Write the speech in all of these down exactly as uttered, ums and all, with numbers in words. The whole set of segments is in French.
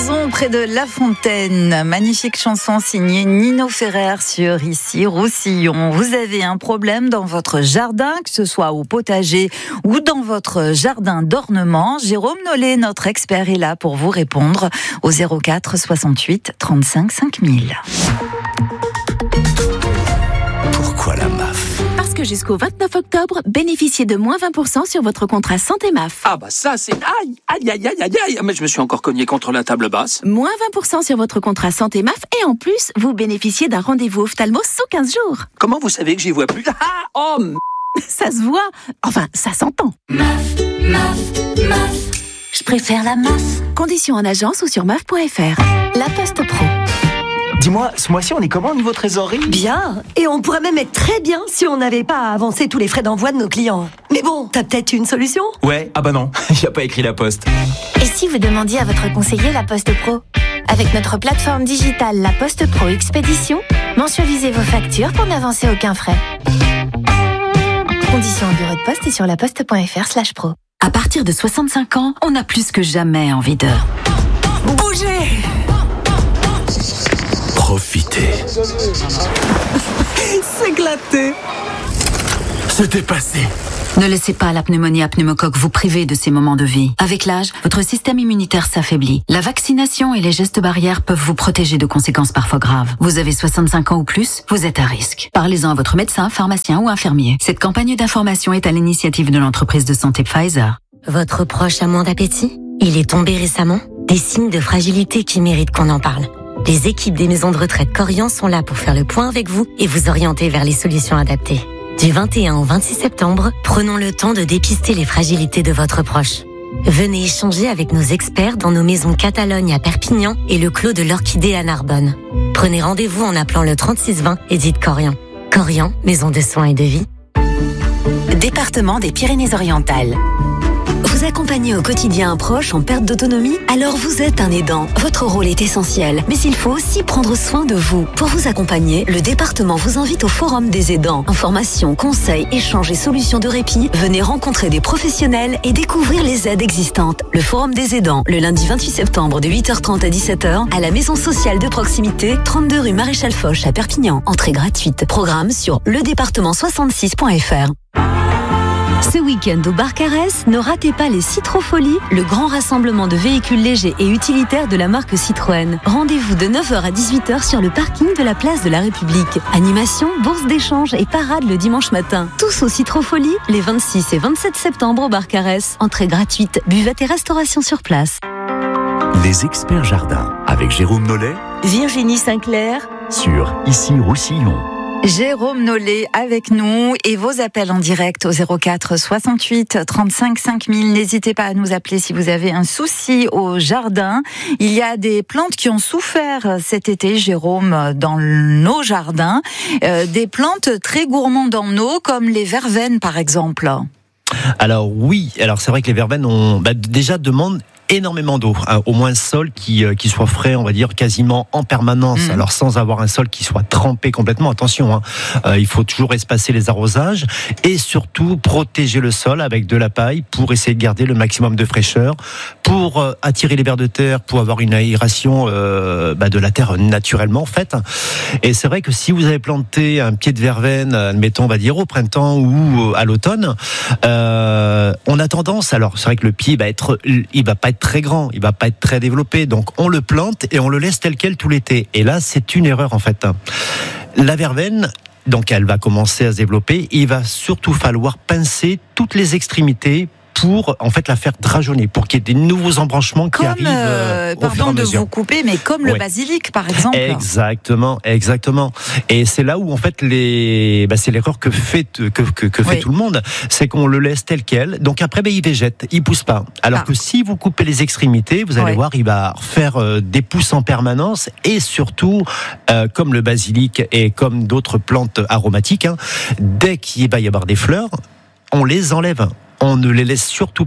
maison près de La Fontaine. Magnifique chanson signée Nino Ferrer sur Ici Roussillon. Vous avez un problème dans votre jardin, que ce soit au potager ou dans votre jardin d'ornement. Jérôme Nollet, notre expert, est là pour vous répondre au zéro quatre soixante-huit trente-cinq cinq mille. Pourquoi la M A F ? Parce que jusqu'au vingt-neuf octobre, bénéficiez de moins vingt pour cent sur votre contrat santé M A F. Ah bah ça c'est... Aïe, aïe, aïe, aïe, aïe, aïe. Mais je me suis encore cogné contre la table basse. Moins vingt pour cent sur votre contrat santé M A F et en plus, vous bénéficiez d'un rendez-vous ophtalmo sous quinze jours. Comment vous savez que j'y vois plus? Ah, oh, m... Ça se voit. Enfin, ça s'entend. M A F, M A F, M A F. Je préfère la M A F. Conditions en agence ou sur M A F point F R. La Poste Pro. Dis-moi, ce mois-ci, on est comment au niveau trésorerie ? Bien, et on pourrait même être très bien si on n'avait pas à avancer tous les frais d'envoi de nos clients. Mais bon, t'as peut-être une solution ? Ouais, ah bah non, il n'y a pas écrit la Poste. Et si vous demandiez à votre conseiller La Poste Pro ? Avec notre plateforme digitale La Poste Pro Expédition, mensualisez vos factures pour n'avancer aucun frais. Conditions au bureau de poste et sur laposte point F R slash pro. À partir de soixante-cinq ans, on a plus que jamais envie de bouger. Profitez. S'éclater. Se dépasser. Ne laissez pas la pneumonie à pneumocoque vous priver de ces moments de vie. Avec l'âge, votre système immunitaire s'affaiblit. La vaccination et les gestes barrières peuvent vous protéger de conséquences parfois graves. Vous avez soixante-cinq ans ou plus, vous êtes à risque. Parlez-en à votre médecin, pharmacien ou infirmier. Cette campagne d'information est à l'initiative de l'entreprise de santé Pfizer. Votre proche a moins d'appétit ? Il est tombé récemment ? Des signes de fragilité qui méritent qu'on en parle. Les équipes des maisons de retraite Corian sont là pour faire le point avec vous et vous orienter vers les solutions adaptées. Du vingt et un au vingt-six septembre, prenons le temps de dépister les fragilités de votre proche. Venez échanger avec nos experts dans nos maisons Catalogne à Perpignan et le Clos de l'Orchidée à Narbonne. Prenez rendez-vous en appelant le trente-six vingt et dites Corian. Corian, maison de soins et de vie. Département des Pyrénées-Orientales. Vous accompagnez au quotidien un proche en perte d'autonomie ? Alors vous êtes un aidant. Votre rôle est essentiel, mais il faut aussi prendre soin de vous. Pour vous accompagner, le département vous invite au Forum des aidants. Informations, conseils, échanges et solutions de répit. Venez rencontrer des professionnels et découvrir les aides existantes. Le Forum des aidants, le lundi vingt-huit septembre de huit heures trente à dix-sept heures, à la maison sociale de proximité, trente-deux rue Maréchal Foch à Perpignan. Entrée gratuite. Programme sur le département soixante-six point F R. Ce week-end au Barcarès, ne ratez pas les Citrofolies, le grand rassemblement de véhicules légers et utilitaires de la marque Citroën. Rendez-vous de neuf heures à dix-huit heures sur le parking de la place de la République. Animation, bourse d'échange et parade le dimanche matin. Tous aux Citrofolies, les vingt-six et vingt-sept septembre au Barcarès. Entrée gratuite, buvette et restauration sur place. Les experts jardins avec Jérôme Nollet, Virginie Sinclair, sur Ici Roussillon. Jérôme Nollet avec nous et vos appels en direct au zéro quatre soixante-huit trente-cinq cinq mille. N'hésitez pas à nous appeler si vous avez un souci au jardin. Il y a des plantes qui ont souffert cet été, Jérôme, dans nos jardins. Euh, des plantes très gourmandes en eau, comme les verveines par exemple. Alors oui, alors c'est vrai que les verveines ont bah, déjà demandent énormément d'eau, hein, au moins un sol qui, euh, qui soit frais, on va dire quasiment en permanence, mmh. alors sans avoir un sol qui soit trempé complètement, attention, hein, euh, il faut toujours espacer les arrosages et surtout protéger le sol avec de la paille pour essayer de garder le maximum de fraîcheur, pour euh, attirer les vers de terre, pour avoir une aération euh, bah, de la terre naturellement en fait. Et c'est vrai que si vous avez planté un pied de verveine, admettons on va dire au printemps ou à l'automne, euh, on a tendance, alors c'est vrai que le pied va être, il va pas être très grand, il va pas être très développé, donc on le plante et on le laisse tel quel tout l'été. Et là, c'est une erreur en fait. La verveine, donc elle va commencer à se développer. Il va surtout falloir pincer toutes les extrémités pour en fait la faire drageonner, pour qu'il y ait des nouveaux embranchements qui comme, arrivent. Euh, pardon de vous couper, mais comme ouais. le basilic par exemple. Exactement, exactement. Et c'est là où en fait les, bah, c'est l'erreur que fait que que, que fait oui. tout le monde, c'est qu'on le laisse tel quel. Donc après, bah, il végète, il pousse pas. Alors ah. que si vous coupez les extrémités, vous allez ouais. voir, il va faire euh, des pousses en permanence et surtout, euh, comme le basilic et comme d'autres plantes aromatiques, hein, dès qu'il va y avoir des fleurs, on les enlève. On ne les laisse surtout pas.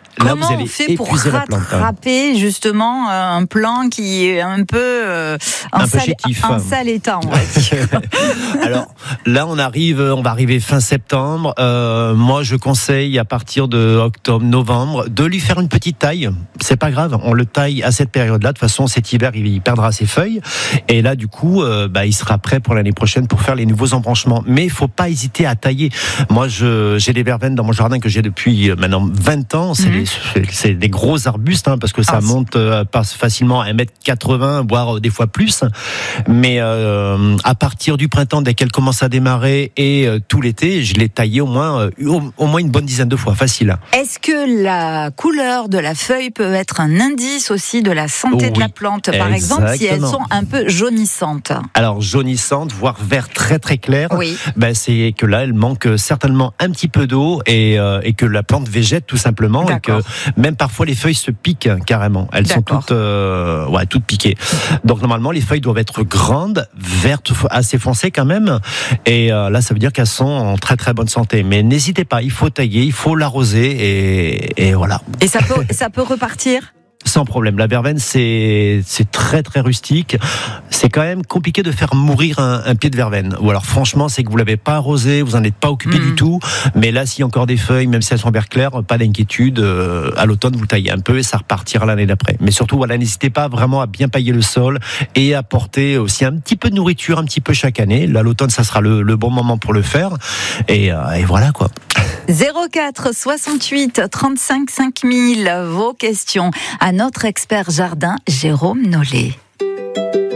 Là, Comment vous allez on fait pour épuiser la plante. rattraper justement un plant qui est un peu euh, en, Un peu sale, chétif. en sale état, on va dire. Alors là, on arrive, on va arriver fin septembre. Euh, moi, je conseille à partir de octobre, novembre, de lui faire une petite taille. C'est pas grave, on le taille à cette période-là. De toute façon, cet hiver, il perdra ses feuilles. Et là, du coup, euh, bah, il sera prêt pour l'année prochaine pour faire les nouveaux embranchements. Mais il faut pas hésiter à tailler. Moi, je, j'ai des verveines dans mon jardin que j'ai depuis maintenant vingt ans. C'est, mmh. des, c'est des gros arbustes, hein, parce que ça ah, monte euh, passe facilement à un mètre quatre-vingts, voire des fois plus. Mais euh, à partir du printemps, dès qu'elle commence à démarrer et euh, tout l'été, je l'ai taillé au moins, euh, au, au moins une bonne dizaine de fois, facile. Est-ce que la couleur de la feuille peut être un indice aussi de la santé oui, de la plante, par exactement. exemple, si elles sont un peu jaunissantes? Alors jaunissantes, voire vert très très clair. Oui. Ben, c'est que là, elle manque certainement un petit peu d'eau et, euh, et que la plante végète tout simplement. D'accord. Et que même parfois les feuilles se piquent carrément. Elles D'accord. sont toutes, euh, ouais, toutes piquées. Donc normalement les feuilles doivent être grandes, vertes, assez foncées quand même. Et euh, là, ça veut dire qu'elles sont en très très bonne santé. Mais n'hésitez pas, il faut tailler, il faut l'arroser et, et voilà. Et ça peut, ça peut repartir? Sans problème. La verveine, c'est c'est très très rustique. C'est quand même compliqué de faire mourir un, un pied de verveine. Ou alors franchement, c'est que vous l'avez pas arrosé, vous en êtes pas occupé mmh. du tout. Mais là, s'il y a encore des feuilles, même si elles sont vert clair, pas d'inquiétude. Euh, à l'automne, vous taillez un peu et ça repartira l'année d'après. Mais surtout, voilà, n'hésitez pas vraiment à bien pailler le sol et à apporter aussi un petit peu de nourriture, un petit peu chaque année. Là, l'automne, ça sera le, le bon moment pour le faire. Et, euh, et voilà quoi. zéro quatre soixante-huit trente-cinq cinq mille, vos questions à notre expert jardin Jérôme Nollet.